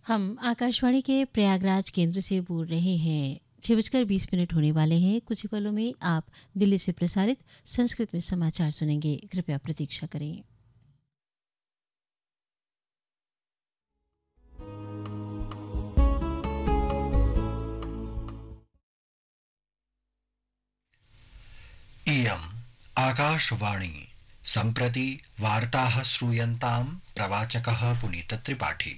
हम आकाशवाणी के प्रयागराज केंद्र से बोल रहे हैं। 6:20 होने वाले हैं। कुछ ही पलों में आप दिल्ली से प्रसारित संस्कृत में समाचार सुनेंगे। कृपया प्रतीक्षा करें। इयम् आकाशवाणी सम्प्रति वार्ताः श्रूयन्तां प्रवाचकः पुनीतत्रिपाठी।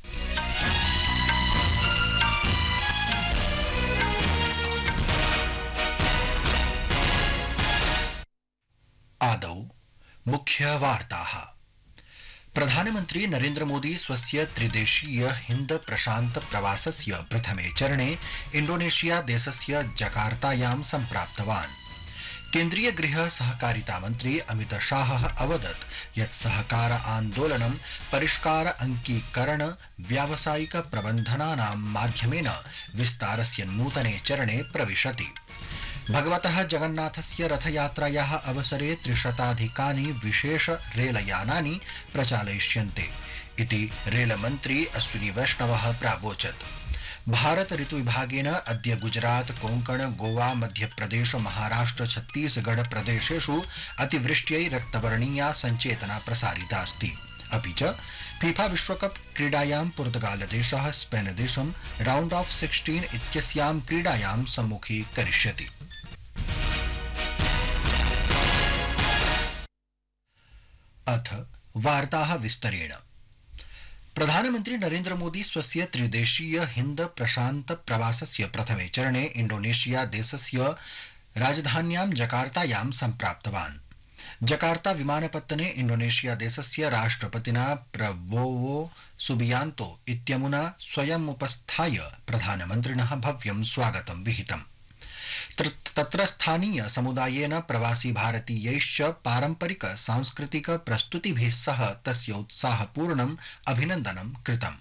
आदौ मुख्यवार्ताः। प्रधानमन्त्री नरेन्द्र मोदी स्वस्य त्रिदेशीय हिन्द प्रशान्त प्रवासस्य प्रथमे चरणे इण्डोनेशिया देशस्य जकार्तायां सम्प्राप्तवान्। केन्द्रीय गृह सहकारिता मन्त्री अमित शाहः अवदत् यत् सहकार आन्दोलनं परिष्कार अंकीकरण व्यावसायिक प्रबन्धनानां माध्यमेन विस्तारस्य नूतने चरणे प्रविशति। भगवतः जगन्नाथस्य रथयात्रायाः अवसरे 300 विशेष रेलयानानि प्रचालयिष्यन्ते इति रेलमन्त्री अश्विनी वैष्णवः प्रावोचत्। भारत ऋतुविभागेन अद्य गुजरात कोंकण गोवा मध्यप्रदेश महाराष्ट्र छत्तीसगढ़ प्रदेशेषु अतिवृष्ट्यै रक्तवर्णीया सञ्चेतना प्रसारितास्ति। अपि च फीफा विश्वकप क्रीडायां पुर्तगालदेशः स्पेनदेशं राउंड ऑफ 16 इत्यस्यां क्रीडायां सम्मुखीकरिष्यति। अथ वार्ताः विस्तरेण। प्रधानमन्त्री नरेन्द्र मोदी स्वस्य त्रिदेशीय हिन्द प्रशान्त प्रवासस्य प्रथमे चरणे इण्डोनेशिया देशस्य राजधान्यां जकार्तायां सम्प्राप्तवान्। जकार्ता विमानपत्तने इण्डोनेशिया देशस्य राष्ट्रपतिना प्रबोवो सुबियान्तो इत्यमुना स्वयमुपस्थाय प्रधानमन्त्रिणः भव्यं स्वागतं विहितम्। तत्र स्थानीय समुदायेन प्रवासी भारतीयैश्च पारम्परिक सांस्कृतिक प्रस्तुतिभिः सह तस्य उत्साहपूर्णम् अभिनन्दनं कृतम्।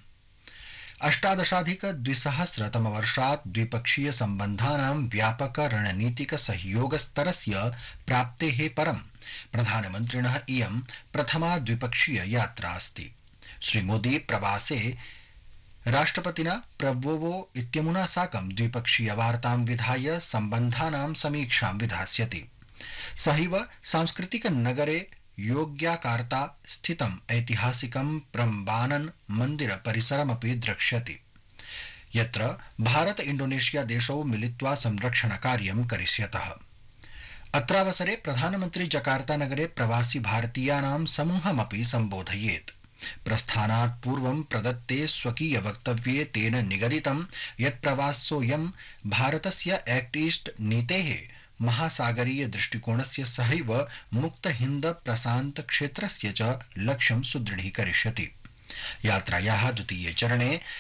18,200 द्विपक्षीय सम्बन्धानां व्यापक रणनीतिक सहयोगस्तरस्य प्राप्तेः परं प्रधानमन्त्रिणः इयं प्रथमा द्विपक्षीय यात्रा अस्ति। श्रीमोदी प्रवासे राष्ट्रपतिना प्रबोवो इत्यमुना साकं द्विपक्षीय वार्तां विधाय सम्बन्धानां समीक्षां विधास्यति। सहैव सांस्कृतिक नगरे योग्याकार्ता स्थितम् ऐतिहासिकं प्रम्बानन मन्दिर परिसरमपि द्रक्ष्यति, यत्र भारत इण्डोनेशिया देशौ मिलित्वा संरक्षण कार्यं करिष्यतः। अत्रावसरे प्रधानमन्त्री जकार्ता नगरे प्रवासी भारतीयानां समूहमपि सम्बोधयेत्। प्रस्थानात् पूर्वं प्रदत्ते स्वकीय वक्तव्ये तेन निगदितं यत् प्रवासोऽयं भारतस्य एक्ट ईस्ट नीतेः महासागरीय दृष्टिकोणस्य सहैव मुक्त हिन्द प्रशान्त क्षेत्रस्य च लक्ष्यं सुदृढीकरिष्यति। यात्रायाः द्वितीये चरणे